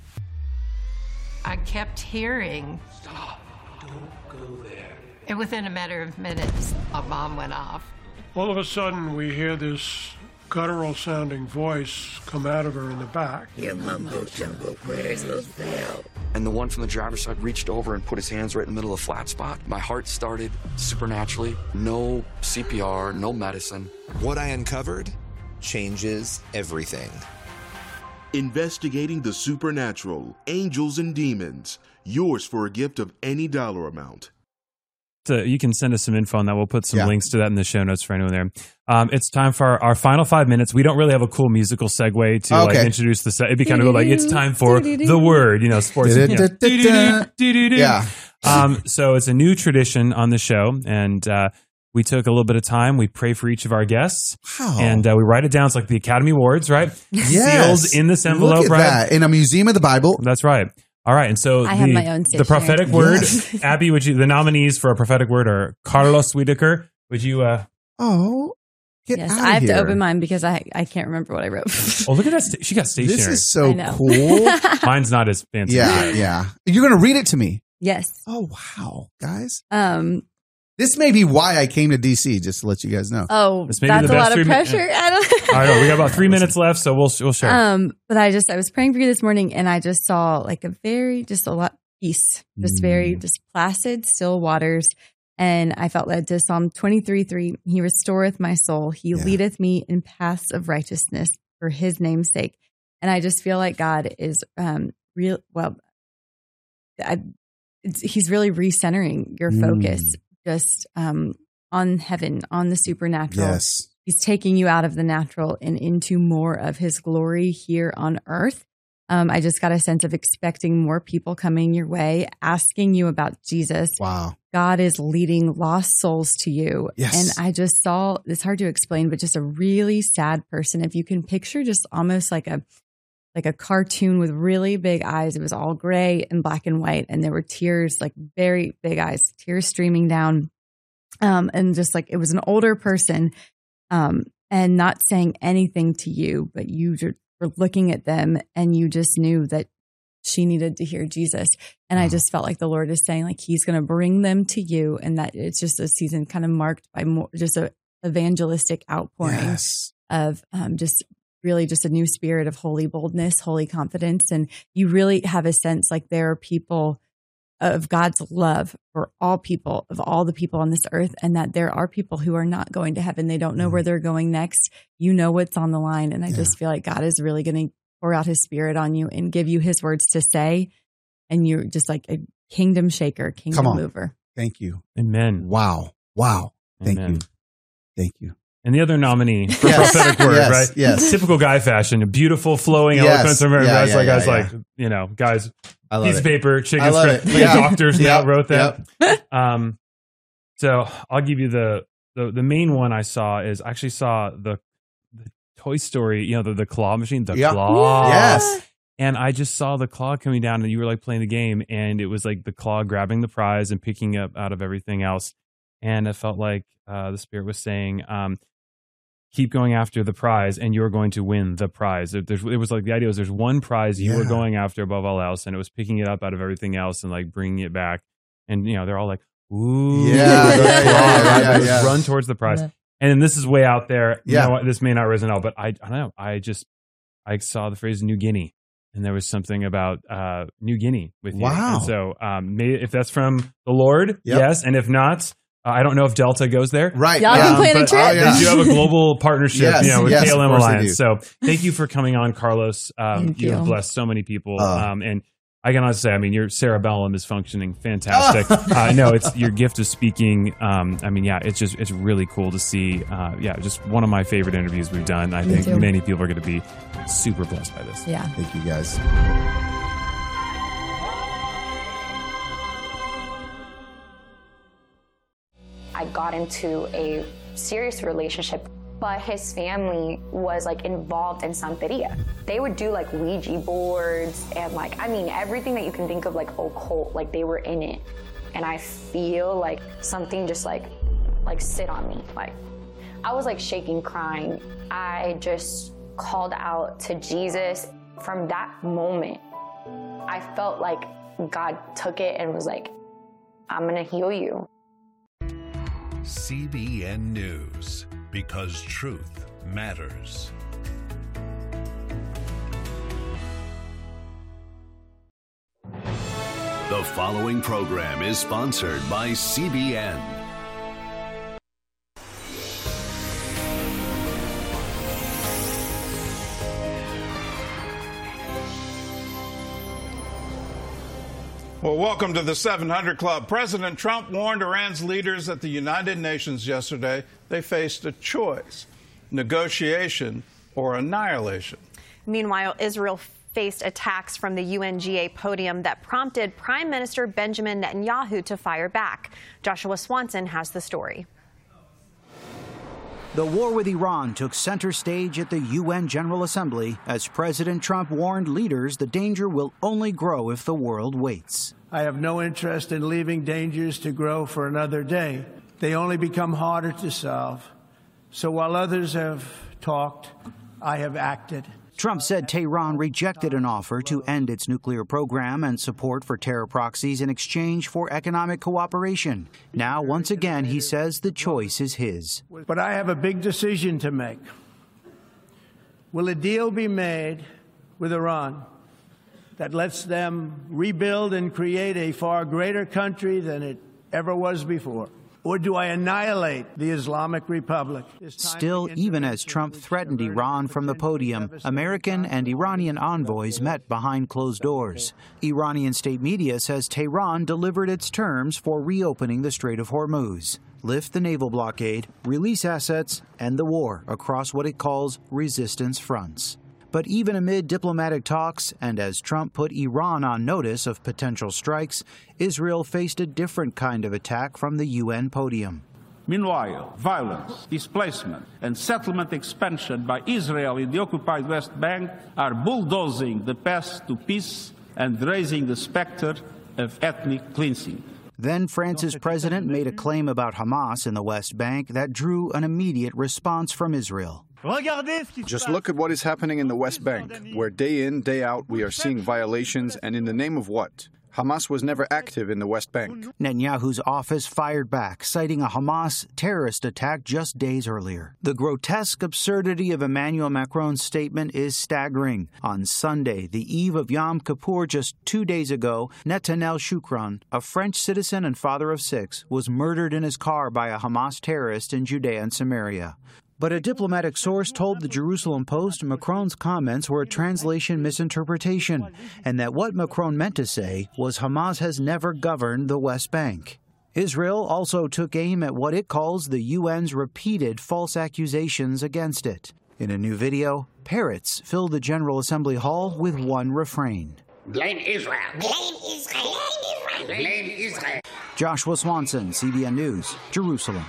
I kept hearing, stop, don't go there. And within a matter of minutes, a bomb went off. All of a sudden, we hear this guttural-sounding voice come out of her in the back. Your mumbo-jumbo prayers will fail. And the one from the driver's side reached over and put his hands right in the middle of the flat spot. My heart started supernaturally. No CPR, no medicine. What I uncovered changes everything. Investigating the supernatural, angels and demons. Yours for a gift of any dollar amount. You can send us some info on that. We'll put some links to that in the show notes for anyone there. It's time for our final 5 minutes. We don't really have a cool musical segue to like introduce the set. It'd be kind of like, it's time for the word, sports. Yeah. So it's a new tradition on the show. And we took a little bit of time. We pray for each of our guests. Wow. And we write it down. It's like the Academy Awards, right? Yes. Sealed in this envelope, Look at right? that. In a museum of the Bible. That's right. All right, and so I have my own the prophetic word, yes. Abby, the nominees for a prophetic word are Carlos Whitaker. Would you? Get yes, out of I have here. to open mine because I can't remember what I wrote. Oh, look at that! She got stationery. This is so cool. Mine's not as fancy. Yeah. You're going to read it to me. Yes. Oh wow, guys. This may be why I came to DC, just to let you guys know. Oh, that's a lot of pressure. I know. We got about 3 minutes left, so we'll share. But I was praying for you this morning, and I just saw like a lot peace, just very placid, still waters. And I felt led to Psalm 23:3. He restoreth my soul. He leadeth me in paths of righteousness for his name's sake. And I just feel like God is real. Well, he's really recentering your focus. Just on heaven, on the supernatural. Yes. He's taking you out of the natural and into more of his glory here on earth. I just got a sense of expecting more people coming your way, asking you about Jesus. Wow. God is leading lost souls to you. Yes. And I just saw, it's hard to explain, but just a really sad person. If you can picture just almost like a cartoon with really big eyes. It was all gray and black and white. And there were tears, like very big eyes, tears streaming down. And just like, it was an older person and not saying anything to you, but you were looking at them and you just knew that she needed to hear Jesus. And I just felt like the Lord is saying like, he's going to bring them to you. And that it's just a season kind of marked by more, just a evangelistic outpouring of really just a new spirit of holy boldness, holy confidence. And you really have a sense like there are people of God's love for all people, of all the people on this earth, and that there are people who are not going to heaven. They don't know where they're going next. You know what's on the line. And I just feel like God is really going to pour out his spirit on you and give you his words to say. And you're just like a kingdom shaker, kingdom mover. Thank you. Amen. Wow. Thank you. Thank you. And the other nominee for prophetic word, right? Yes. Typical guy fashion, beautiful, flowing eloquence. I remember guys like, you know, guys, piece of paper, chicken strip. Doctors now wrote that. Yep. So I'll give you the main one I saw is I actually saw the Toy Story, you know, the claw machine, the claw. Yes. And I just saw the claw coming down and you were like playing the game and it was like the claw grabbing the prize and picking up out of everything else. And it felt like the Spirit was saying, keep going after the prize and you're going to win the prize. It was like the idea was there's one prize you were going after above all else and it was picking it up out of everything else and like bringing it back. And, you know, they're all like, ooh, run towards the prize. Yeah. And then this is way out there. You know what? This may not resonate, but I don't know. I saw the phrase New Guinea and there was something about New Guinea with you. Wow. And so if that's from the Lord, yes. And if not, I don't know if Delta goes there. Right. Y'all can plan a trip. They do have a global partnership with KLM Alliance. So thank you for coming on, Carlos. You have blessed so many people. And I can honestly say, I mean, your cerebellum is functioning fantastic. No, it's your gift of speaking. I mean, it's really cool to see. Just one of my favorite interviews we've done. I think many people are going to be super blessed by this. Yeah. Thank you, guys. I got into a serious relationship, but his family was like involved in Santeria. They would do like Ouija boards and like, I mean, everything that you can think of like occult, like they were in it. And I feel like something just like sit on me. Like I was like shaking, crying. I just called out to Jesus. From that moment, I felt like God took it and was like, I'm gonna heal you. CBN News, because truth matters. The following program is sponsored by CBN. Well, welcome to the 700 Club. President Trump warned Iran's leaders at the United Nations yesterday they faced a choice: negotiation or annihilation. Meanwhile, Israel faced attacks from the UNGA podium that prompted Prime Minister Benjamin Netanyahu to fire back. Joshua Swanson has the story. The war with Iran took center stage at the UN General Assembly as President Trump warned leaders the danger will only grow if the world waits. I have no interest in leaving dangers to grow for another day. They only become harder to solve. So while others have talked, I have acted. Trump said Tehran rejected an offer to end its nuclear program and support for terror proxies in exchange for economic cooperation. Now, once again, he says the choice is his. But I have a big decision to make. Will a deal be made with Iran that lets them rebuild and create a far greater country than it ever was before? Or do I annihilate the Islamic Republic? Still, even as Trump threatened Iran from the podium, American and Iranian envoys met behind closed doors. Iranian state media says Tehran delivered its terms for reopening the Strait of Hormuz, lift the naval blockade, release assets, end the war across what it calls resistance fronts. But even amid diplomatic talks, and as Trump put Iran on notice of potential strikes, Israel faced a different kind of attack from the UN podium. Meanwhile, violence, displacement, and settlement expansion by Israel in the occupied West Bank are bulldozing the path to peace and raising the specter of ethnic cleansing. Then France's president made a claim about Hamas in the West Bank that drew an immediate response from Israel. Just look at what is happening in the West Bank, where day in, day out we are seeing violations, and in the name of what? Hamas was never active in the West Bank. Netanyahu's office fired back, citing a Hamas terrorist attack just days earlier. The grotesque absurdity of Emmanuel Macron's statement is staggering. On Sunday, the eve of Yom Kippur just 2 days ago, Netanel Shukran, a French citizen and father of 6, was murdered in his car by a Hamas terrorist in Judea and Samaria. But a diplomatic source told the Jerusalem Post Macron's comments were a translation misinterpretation, and that what Macron meant to say was Hamas has never governed the West Bank. Israel also took aim at what it calls the UN's repeated false accusations against it. In a new video, parrots fill the General Assembly Hall with one refrain. Blame Israel. Blame Israel. Blame Israel. Joshua Swanson, CBN News, Jerusalem.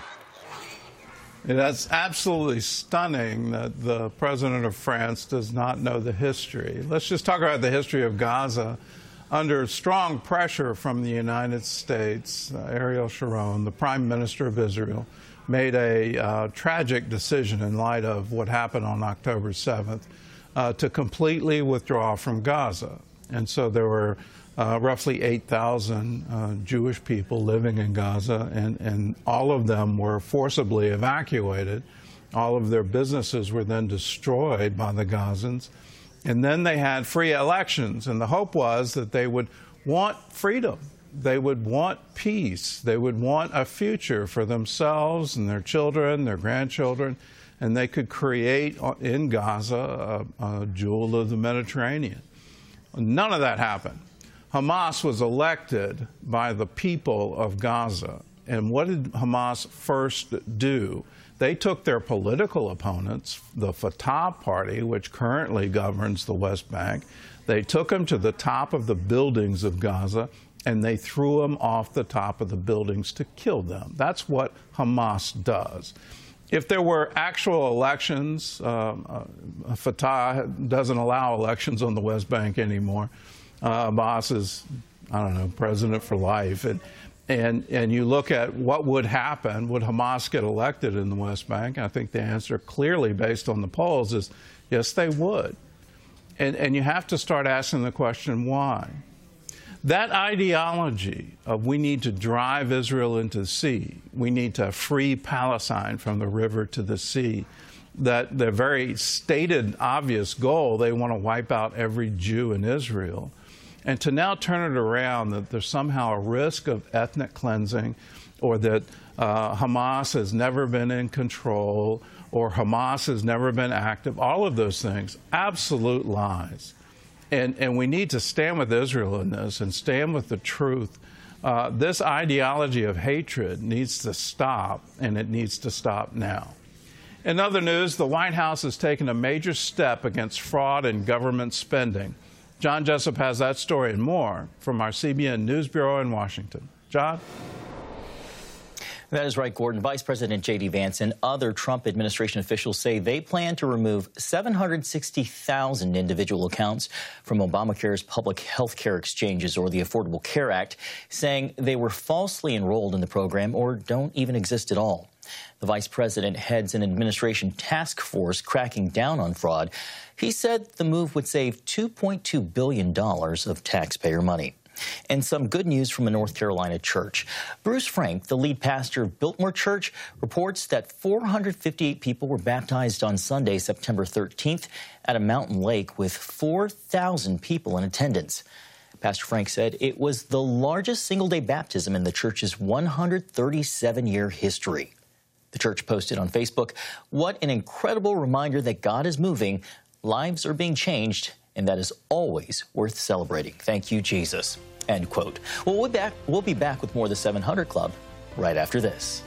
That's absolutely stunning that the president of France does not know the history. Let's just talk about the history of Gaza. Under strong pressure from the United States, Ariel Sharon, the Prime Minister of Israel, made a tragic decision in light of what happened on October 7th to completely withdraw from Gaza. And so there were roughly 8,000 Jewish people living in Gaza, and all of them were forcibly evacuated. All of their businesses were then destroyed by the Gazans. And then they had free elections, and the hope was that they would want freedom. They would want peace. They would want a future for themselves and their children, their grandchildren, and they could create in Gaza a jewel of the Mediterranean. None of that happened. Hamas was elected by the people of Gaza. And what did Hamas first do? They took their political opponents, the Fatah party, which currently governs the West Bank, they took them to the top of the buildings of Gaza, and they threw them off the top of the buildings to kill them. That's what Hamas does. If there were actual elections, Fatah doesn't allow elections on the West Bank anymore. Abbas is, I don't know, president for life. And you look at what would happen, would Hamas get elected in the West Bank? I think the answer clearly, based on the polls, is yes, they would. And you have to start asking the question, why? That ideology of we need to drive Israel into the sea, we need to free Palestine from the river to the sea, that the very stated obvious goal, they want to wipe out every Jew in Israel. And to now turn it around that there's somehow a risk of ethnic cleansing, or that Hamas has never been in control, or Hamas has never been active, all of those things, absolute lies. And we need to stand with Israel in this and stand with the truth. This ideology of hatred needs to stop, and it needs to stop now. In other news, the White House has taken a major step against fraud in government spending. John Jessup has that story and more from our CBN News Bureau in Washington. John? That is right, Gordon. Vice President J.D. Vance and other Trump administration officials say they plan to remove 760,000 individual accounts from Obamacare's public health care exchanges, or the Affordable Care Act, saying they were falsely enrolled in the program or don't even exist at all. The vice president heads an administration task force cracking down on fraud. He said the move would save $2.2 billion of taxpayer money. And some good news from a North Carolina church. Bruce Frank, the lead pastor of Biltmore Church, reports that 458 people were baptized on Sunday, September 13th, at a mountain lake with 4,000 people in attendance. Pastor Frank said it was the largest single-day baptism in the church's 137-year history. The church posted on Facebook, "What an incredible reminder that God is moving, lives are being changed, and that is always worth celebrating. Thank you, Jesus." End quote. Well, we'll be back with more of the 700 Club right after this.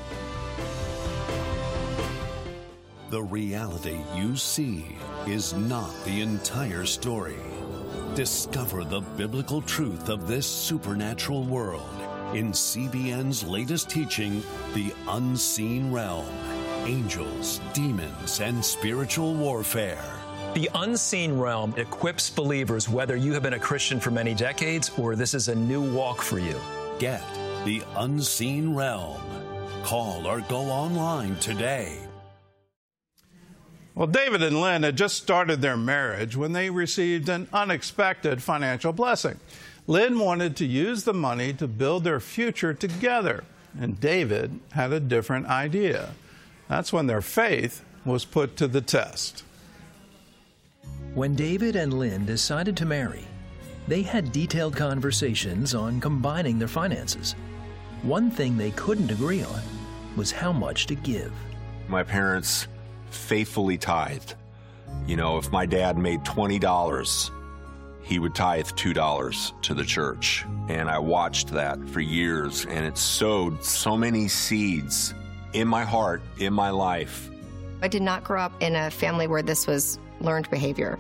The reality you see is not the entire story. Discover the biblical truth of this supernatural world in CBN's latest teaching, The Unseen Realm: Angels, Demons, and Spiritual Warfare. The Unseen Realm equips believers whether you have been a Christian for many decades or this is a new walk for you. Get The Unseen Realm. Call or go online today. Well, David and Lynn had just started their marriage when they received an unexpected financial blessing. Lynn wanted to use the money to build their future together, and David had a different idea. That's when their faith was put to the test. When David and Lynn decided to marry, they had detailed conversations on combining their finances. One thing they couldn't agree on was how much to give. My parents faithfully tithed. You know, if my dad made $20, he would tithe $2 to the church. And I watched that for years, and it sowed so many seeds in my heart, in my life. I did not grow up in a family where this was learned behavior.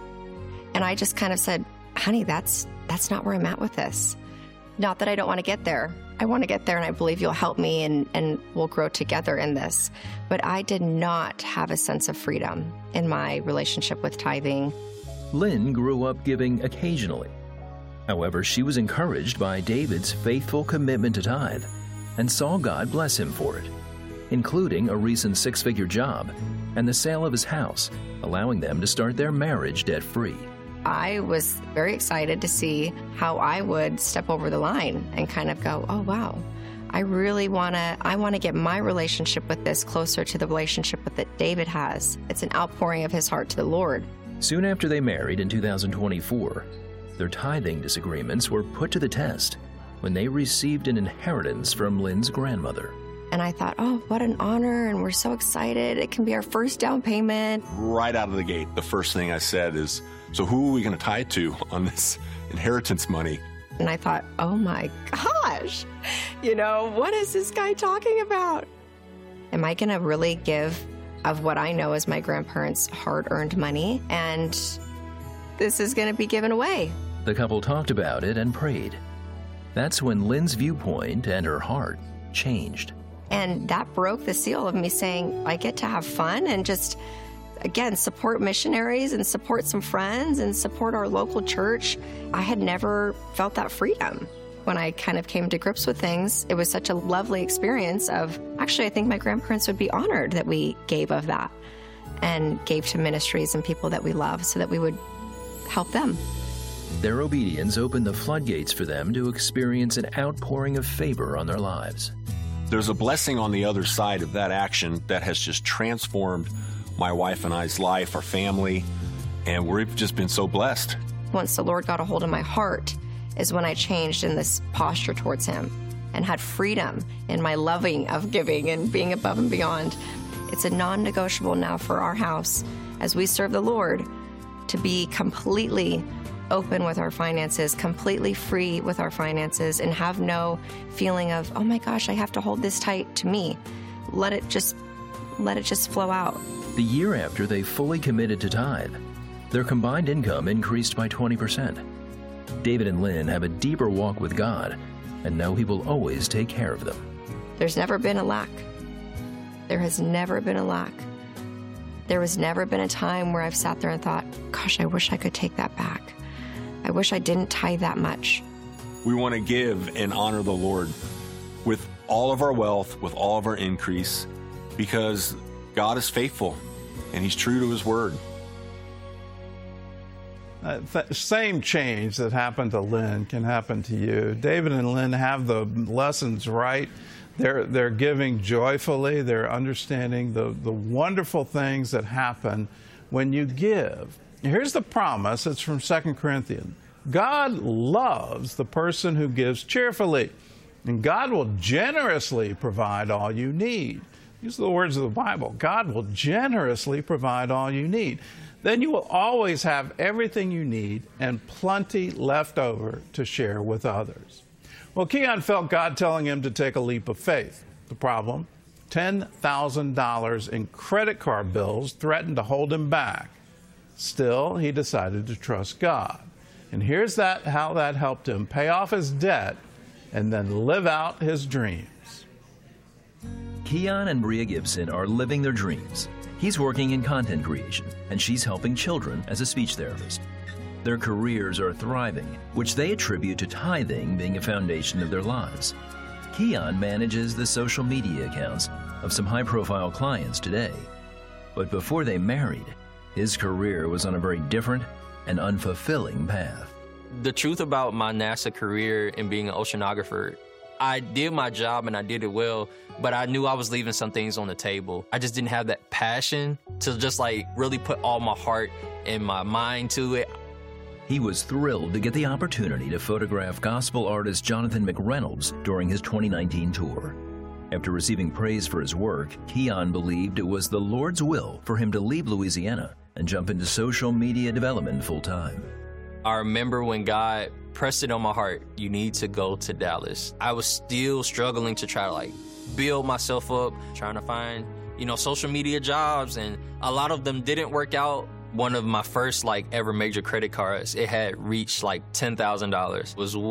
And I just kind of said, honey, that's not where I'm at with this. Not that I don't want to get there. I want to get there, and I believe you'll help me, and we'll grow together in this. But I did not have a sense of freedom in my relationship with tithing. Lynn grew up giving occasionally. However, she was encouraged by David's faithful commitment to tithe and saw God bless him for it, including a recent 6-figure job and the sale of his house, allowing them to start their marriage debt-free. I was very excited to see how I would step over the line and kind of go, oh, wow, I want to get my relationship with this closer to the relationship that David has. It's an outpouring of his heart to the Lord. Soon after they married in 2024, their tithing disagreements were put to the test when they received an inheritance from Lynn's grandmother. And I thought, oh, what an honor, and we're so excited. It can be our first down payment. Right out of the gate, the first thing I said is, so who are we going to tithe to on this inheritance money? And I thought, oh my gosh, what is this guy talking about? Am I going to really give of what I know is my grandparents' hard-earned money, and this is going to be given away? The couple talked about it and prayed. That's when Lynn's viewpoint and her heart changed. And that broke the seal of me saying, I get to have fun and just, again, support missionaries and support some friends and support our local church. I had never felt that freedom. When I kind of came to grips with things, it was such a lovely experience of, actually, I think my grandparents would be honored that we gave of that and gave to ministries and people that we love so that we would help them. Their obedience opened the floodgates for them to experience an outpouring of favor on their lives. There's a blessing on the other side of that action that has just transformed my wife and I's life, our family, and we've just been so blessed. Once the Lord got a hold of my heart is when I changed in this posture towards Him and had freedom in my loving of giving and being above and beyond. It's a non-negotiable now for our house as we serve the Lord to be completely open with our finances, completely free with our finances, and have no feeling of, oh my gosh, I have to hold this tight to me. Let it just flow out. The year after they fully committed to tithe, their combined income increased by 20%. David and Lynn have a deeper walk with God and know He will always take care of them. There's never been a lack. There has never been a lack. There has never been a time where I've sat there and thought, gosh, I wish I could take that back. I wish I didn't tithe that much. We want to give and honor the Lord with all of our wealth, with all of our increase, because God is faithful and He's true to His word. Same change that happened to Lynn can happen to you. David and Lynn have the lessons right. They're giving joyfully. They're understanding the wonderful things that happen when you give. Here's the promise. It's from 2 Corinthians. God loves the person who gives cheerfully, and God will generously provide all you need. These are the words of the Bible. God will generously provide all you need. Then you will always have everything you need and plenty left over to share with others. Well, Keon felt God telling him to take a leap of faith. The problem? $10,000 in credit card bills threatened to hold him back. Still, he decided to trust God. And here's how that helped him pay off his debt and then live out his dreams. Keon and Bria Gibson are living their dreams. He's working in content creation, and she's helping children as a speech therapist. Their careers are thriving, which they attribute to tithing being a foundation of their lives. Keon manages the social media accounts of some high-profile clients today. But before they married, his career was on a very different and unfulfilling path. The truth about my NASA career and being an oceanographer, I did my job and I did it well, but I knew I was leaving some things on the table. I just didn't have that passion to just really put all my heart and my mind to it. He was thrilled to get the opportunity to photograph gospel artist Jonathan McReynolds during his 2019 tour. After receiving praise for his work, Keon believed it was the Lord's will for him to leave Louisiana and jump into social media development full-time. I remember when God pressed it on my heart, you need to go to Dallas. I was still struggling to try to like build myself up, trying to find, social media jobs, and a lot of them didn't work out. One of my first like ever major credit cards, it had reached like $10,000. It was